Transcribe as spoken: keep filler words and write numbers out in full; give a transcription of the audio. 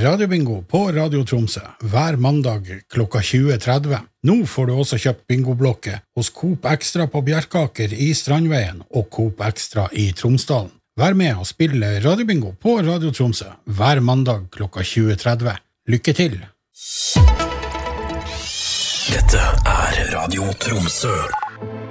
Radiobingo på Radio Tromsø hver mandag klokka tjue tretti. Nå får du også kjøpt bingoblokke hos Coop Extra på Bjerkaker i Strandveien og Coop Extra i Tromsdalen. Vær med og spille Radiobingo på Radio Tromsø hver mandag klokka tjue tretti. Lykke til! Dette er Radio Tromsø.